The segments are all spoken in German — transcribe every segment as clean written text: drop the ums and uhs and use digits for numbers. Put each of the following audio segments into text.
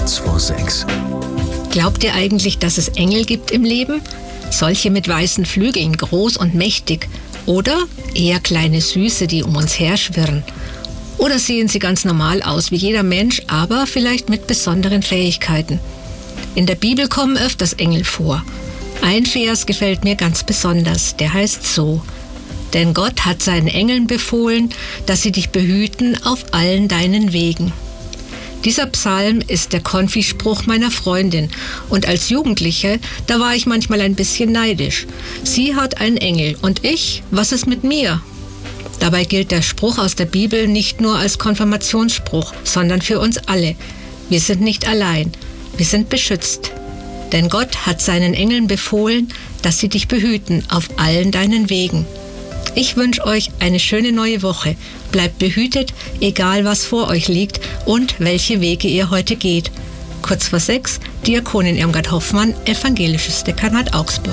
Kurz vor 6. Glaubt ihr eigentlich, dass es Engel gibt im Leben? Solche mit weißen Flügeln, groß und mächtig. Oder eher kleine Süße, die um uns herschwirren. Oder sehen sie ganz normal aus wie jeder Mensch, aber vielleicht mit besonderen Fähigkeiten. In der Bibel kommen öfters Engel vor. Ein Vers gefällt mir ganz besonders, der heißt so: Denn Gott hat seinen Engeln befohlen, dass sie dich behüten auf allen deinen Wegen. Dieser Psalm ist der Konfispruch meiner Freundin und als Jugendliche, da war ich manchmal ein bisschen neidisch. Sie hat einen Engel und ich, was ist mit mir? Dabei gilt der Spruch aus der Bibel nicht nur als Konfirmationsspruch, sondern für uns alle. Wir sind nicht allein, wir sind beschützt. Denn Gott hat seinen Engeln befohlen, dass sie dich behüten auf allen deinen Wegen. Ich wünsche euch eine schöne neue Woche. Bleibt behütet, egal was vor euch liegt und welche Wege ihr heute geht. Kurz vor 6, Diakonin Irmgard Hoffmann, Evangelisches Dekanat Augsburg.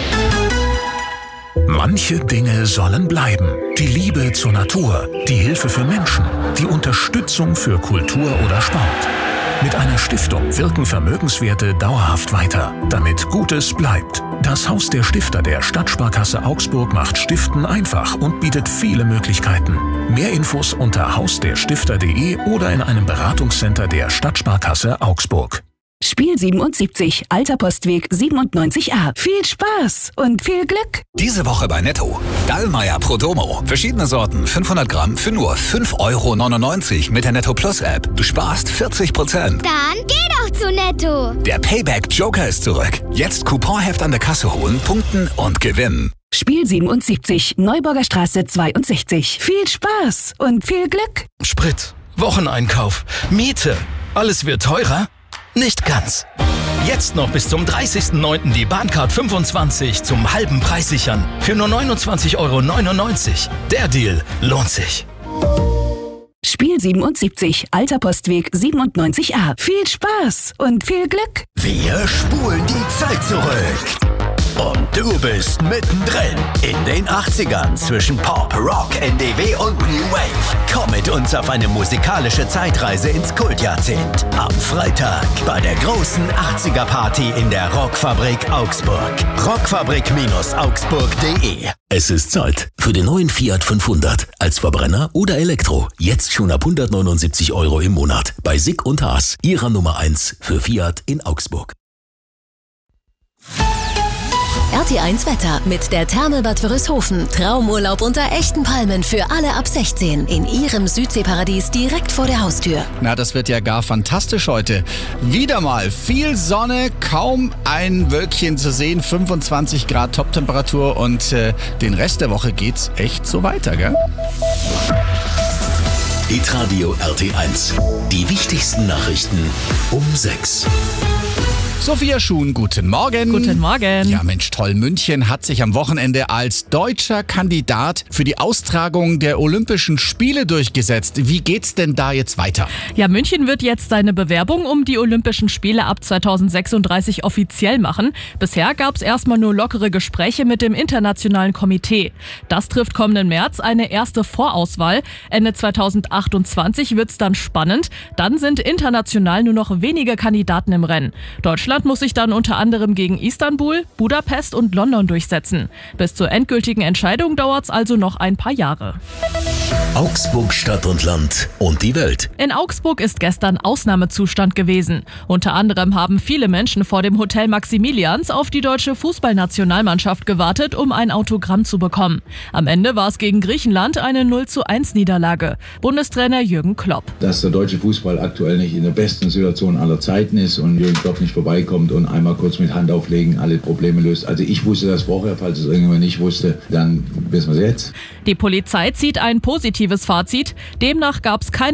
Manche Dinge sollen bleiben. Die Liebe zur Natur, die Hilfe für Menschen, die Unterstützung für Kultur oder Sport. Mit einer Stiftung wirken Vermögenswerte dauerhaft weiter, damit Gutes bleibt. Das Haus der Stifter der Stadtsparkasse Augsburg macht Stiften einfach und bietet viele Möglichkeiten. Mehr Infos unter hausderstifter.de oder in einem Beratungscenter der Stadtsparkasse Augsburg. Spiel 77, Alter Postweg 97a. Viel Spaß und viel Glück. Diese Woche bei Netto. Dallmayr Prodomo. Verschiedene Sorten, 500 Gramm für nur 5,99 € mit der Netto Plus App. Du sparst 40%. Dann geh doch zu Netto. Der Payback Joker ist zurück. Jetzt Couponheft an der Kasse holen, punkten und gewinnen. Spiel 77, Neuburger Straße 62. Viel Spaß und viel Glück. Sprit, Wocheneinkauf, Miete. Alles wird teurer? Nicht ganz. Jetzt noch bis zum 30.09. die Bahncard 25 zum halben Preis sichern. Für nur 29,99 €. Der Deal lohnt sich. Spiel 77, Alter Postweg 97a. Viel Spaß und viel Glück. Wir spulen die Zeit zurück. Und du bist mittendrin in den 80ern zwischen Pop, Rock, NDW und New Wave. Komm mit uns auf eine musikalische Zeitreise ins Kultjahrzehnt. Am Freitag bei der großen 80er-Party in der Rockfabrik Augsburg. Rockfabrik-augsburg.de. Es ist Zeit für den neuen Fiat 500. Als Verbrenner oder Elektro. Jetzt schon ab 179 € im Monat. Bei Sick und Haas. Ihrer Nummer 1 für Fiat in Augsburg. RT1 Wetter mit der Therme Bad Wörishofen. Traumurlaub unter echten Palmen für alle ab 16. In ihrem Südseeparadies direkt vor der Haustür. Na, das wird ja gar fantastisch heute. Wieder mal viel Sonne, kaum ein Wölkchen zu sehen. 25 Grad Toptemperatur und den Rest der Woche geht's echt so weiter, gell? Hitradio RT1. Die wichtigsten Nachrichten um 6. Sophia Schuhn, guten Morgen. Guten Morgen. Ja, Mensch, toll. München hat sich am Wochenende als deutscher Kandidat für die Austragung der Olympischen Spiele durchgesetzt. Wie geht's denn da jetzt weiter? Ja, München wird jetzt seine Bewerbung um die Olympischen Spiele ab 2036 offiziell machen. Bisher gab's erstmal nur lockere Gespräche mit dem Internationalen Komitee. Das trifft kommenden März eine erste Vorauswahl. Ende 2028 wird's dann spannend. Dann sind international nur noch wenige Kandidaten im Rennen. Deutschland muss sich dann unter anderem gegen Istanbul, Budapest und London durchsetzen. Bis zur endgültigen Entscheidung dauert's also noch ein paar Jahre. Augsburg Stadt und Land und die Welt. In Augsburg ist gestern Ausnahmezustand gewesen. Unter anderem haben viele Menschen vor dem Hotel Maximilians auf die deutsche Fußballnationalmannschaft gewartet, um ein Autogramm zu bekommen. Am Ende war es gegen Griechenland eine 0:1 Niederlage. Bundestrainer Jürgen Klopp. Dass der deutsche Fußball aktuell nicht in der besten Situation aller Zeiten ist und Jürgen Klopp nicht vorbeikommt und einmal kurz mit Hand auflegen alle Probleme löst. Also ich wusste das vorher, falls es irgendjemand nicht wusste, dann wissen wir es jetzt. Die Polizei zieht ein positives Fazit. Demnach gab es keine